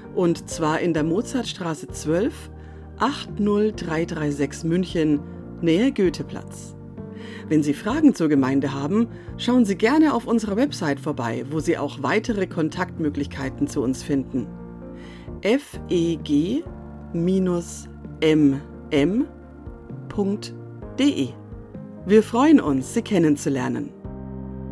Und zwar in der Mozartstraße 12, 80336 München, Nähe Goetheplatz. Wenn Sie Fragen zur Gemeinde haben, schauen Sie gerne auf unserer Website vorbei, wo Sie auch weitere Kontaktmöglichkeiten zu uns finden. feg-mm.de. Wir freuen uns, Sie kennenzulernen.